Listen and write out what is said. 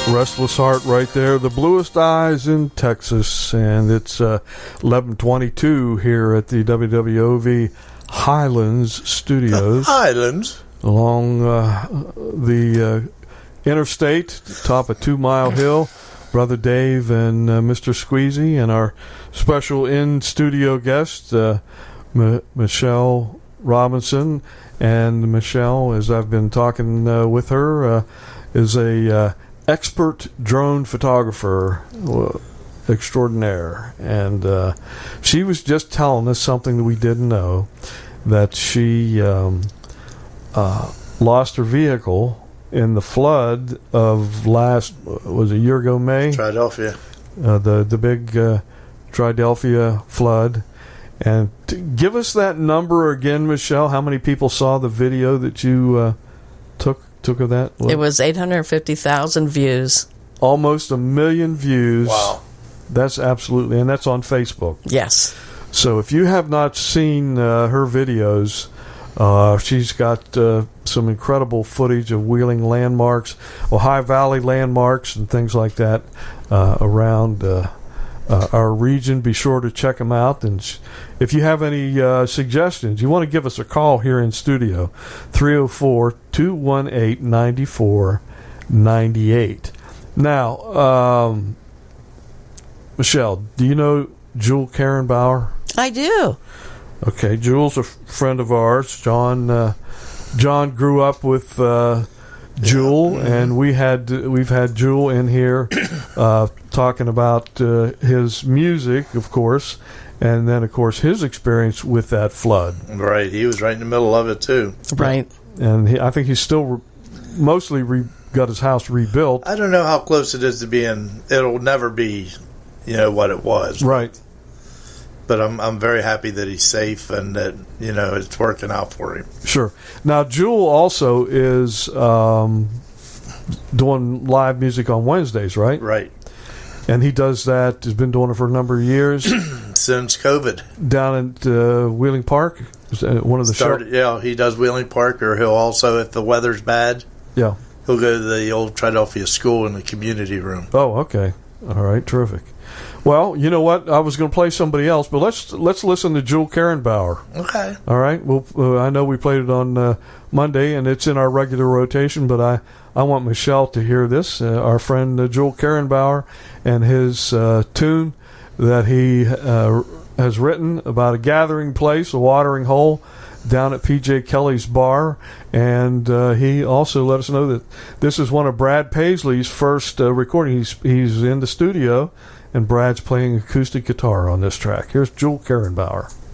Restless Heart right there, the bluest eyes in Texas, and it's 11:22 here at the WWOV Highlands Studios. Highlands? Along the interstate, top of 2 Mile Hill. Brother Dave and Mr. Squeezy, and our special in-studio guest, Michelle Robinson. And Michelle, as I've been talking with her, is a expert drone photographer extraordinaire. And she was just telling us something that we didn't know, that she lost her vehicle in the flood of was a year ago, May? Triadelphia. The big Triadelphia flood. And give us that number again, Michelle. How many people saw the video that you took of that? It was 850,000 views. Almost 1 million views. Wow. That's absolutely, and that's on Facebook. Yes. So if you have not seen her videos, she's got some incredible footage of Wheeling landmarks, Ohio Valley landmarks, and things like that around our region. Be sure to check them out. And if you have any suggestions, you want to give us a call here in studio, 304-218-9498. Now, Michelle, do you know Jewel Karenbauer? I do. Okay, Jewel's a friend of ours. John grew up with Jewel, and we've had Jewel in here talking about his music, of course, and then of course his experience with that flood. Right, he was right in the middle of it too. Right, and I think he's still mostly got his house rebuilt. I don't know how close it is to being. It'll never be, what it was. Right. But I'm very happy that he's safe and that, it's working out for him. Sure. Now, Jewel also is doing live music on Wednesdays, right? Right. And he does that, has been doing it for a number of years. Since COVID. Down at Wheeling Park? One of the Yeah, he does Wheeling Park, or he'll also, if the weather's bad, he'll go to the old Triadelphia school in the community room. Oh, okay. All right, terrific. Well, you know what? I was going to play somebody else, but let's listen to Jewel Karenbauer. Okay. All right. Well, I know we played it on Monday, and it's in our regular rotation, but I want Michelle to hear this. Our friend Jewel Karenbauer and his tune that he has written about a gathering place, a watering hole, down at P.J. Kelly's bar, and he also let us know that this is one of Brad Paisley's first recordings. He's in the studio, and Brad's playing acoustic guitar on this track. Here's Jewel Karenbauer.